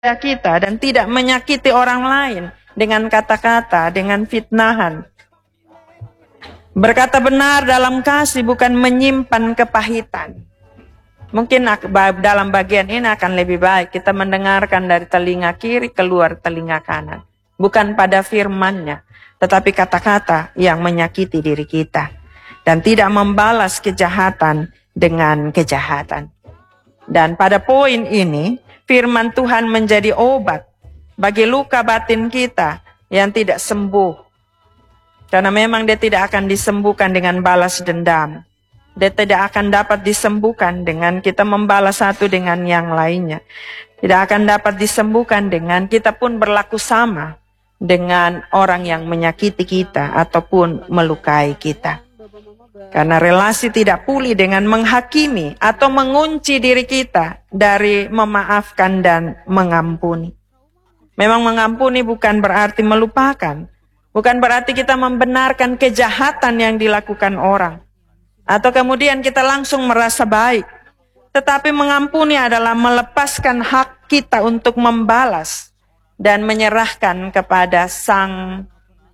kita dan tidak menyakiti orang lain dengan kata-kata, dengan fitnahan. Berkata benar dalam kasih, bukan menyimpan kepahitan. Mungkin dalam bagian ini akan lebih baik kita mendengarkan dari telinga kiri keluar telinga kanan. Bukan pada firman-Nya, tetapi kata-kata yang menyakiti diri kita. Dan tidak membalas kejahatan dengan kejahatan. Dan pada poin ini, firman Tuhan menjadi obat bagi luka batin kita yang tidak sembuh. Karena memang dia tidak akan disembuhkan dengan balas dendam. Dia tidak akan dapat disembuhkan dengan kita membalas satu dengan yang lainnya. Tidak akan dapat disembuhkan dengan kita pun berlaku sama dengan orang yang menyakiti kita ataupun melukai kita. Karena relasi tidak pulih dengan menghakimi atau mengunci diri kita dari memaafkan dan mengampuni. Memang mengampuni bukan berarti melupakan. Bukan berarti kita membenarkan kejahatan yang dilakukan orang. Atau kemudian kita langsung merasa baik. Tetapi mengampuni adalah melepaskan hak kita untuk membalas. Dan menyerahkan kepada Sang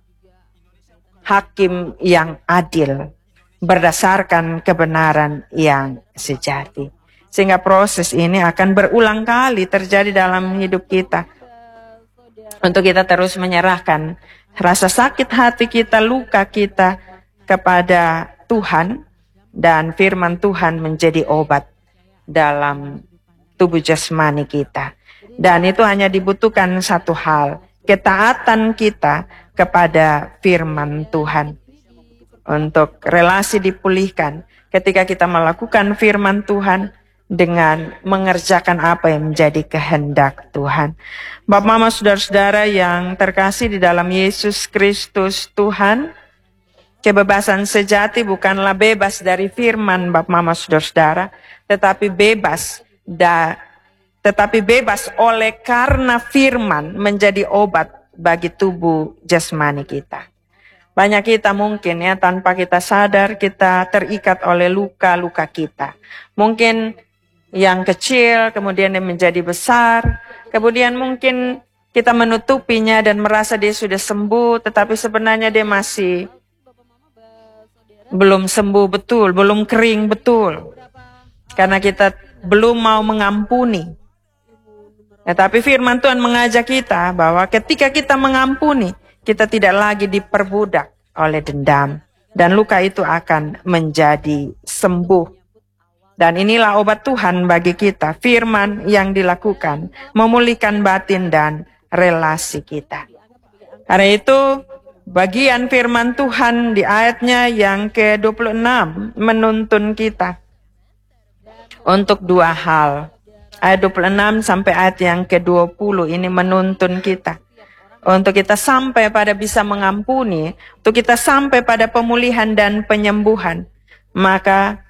Hakim yang adil. Berdasarkan kebenaran yang sejati. Sehingga proses ini akan berulang kali terjadi dalam hidup kita. Untuk kita terus menyerahkan rasa sakit hati kita, luka kita kepada Tuhan. Dan firman Tuhan menjadi obat dalam tubuh jasmani kita. Dan itu hanya dibutuhkan satu hal. Ketaatan kita kepada firman Tuhan. Untuk relasi dipulihkan ketika kita melakukan firman Tuhan dengan mengerjakan apa yang menjadi kehendak Tuhan. Bapak, Mama, saudara-saudara yang terkasih di dalam Yesus Kristus Tuhan, kebebasan sejati bukanlah bebas dari firman Bapak, Mama, saudara-saudara, tetapi bebas oleh karena firman menjadi obat bagi tubuh jasmani kita. Banyak kita mungkin ya tanpa kita sadar kita terikat oleh luka-luka kita. Mungkin yang kecil kemudian yang menjadi besar. Kemudian mungkin kita menutupinya dan merasa dia sudah sembuh. Tetapi sebenarnya dia masih belum sembuh betul, belum kering betul. Karena kita belum mau mengampuni. Tetapi firman Tuhan mengajak kita bahwa ketika kita mengampuni, kita tidak lagi diperbudak oleh dendam. Dan luka itu akan menjadi sembuh. Dan inilah obat Tuhan bagi kita. Firman yang dilakukan memulihkan batin dan relasi kita. Karena itu bagian firman Tuhan di ayatnya yang ke-26 menuntun kita untuk dua hal. Ayat 26 sampai ayat yang ke-20 ini menuntun kita. Untuk kita sampai pada bisa mengampuni, untuk kita sampai pada pemulihan dan penyembuhan, maka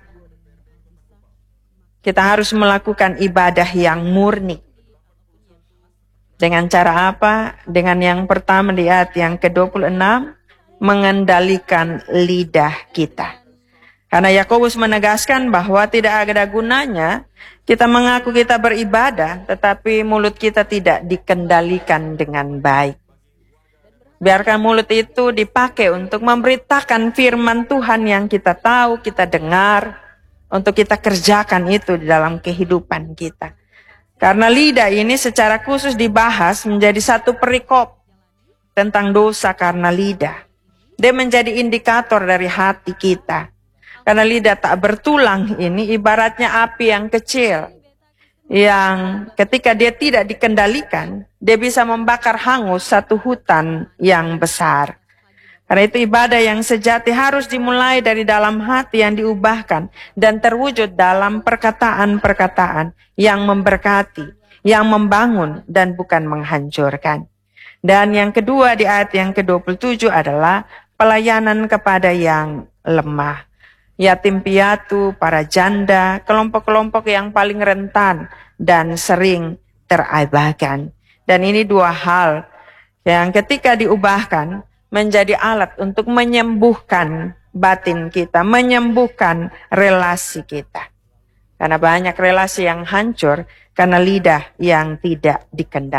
kita harus melakukan ibadah yang murni. Dengan cara apa? Dengan yang pertama di ayat yang ke-26, mengendalikan lidah kita. Karena Yakobus menegaskan bahwa tidak ada gunanya kita mengaku kita beribadah, tetapi mulut kita tidak dikendalikan dengan baik. Biarkan mulut itu dipakai untuk memberitakan firman Tuhan yang kita tahu, kita dengar, untuk kita kerjakan itu di dalam kehidupan kita. Karena lidah ini secara khusus dibahas menjadi satu perikop tentang dosa karena lidah. Dia menjadi indikator dari hati kita. Karena lidah tak bertulang ini ibaratnya api yang kecil. Yang ketika dia tidak dikendalikan, dia bisa membakar hangus satu hutan yang besar. Karena itu ibadah yang sejati harus dimulai dari dalam hati yang diubahkan. Dan terwujud dalam perkataan-perkataan yang memberkati, yang membangun dan bukan menghancurkan. Dan yang kedua di ayat yang ke-27 adalah pelayanan kepada yang lemah. Yatim piatu, para janda, kelompok-kelompok yang paling rentan dan sering terabaikan. Dan ini dua hal yang ketika diubahkan menjadi alat untuk menyembuhkan batin kita, menyembuhkan relasi kita. Karena banyak relasi yang hancur karena lidah yang tidak dikendalikan.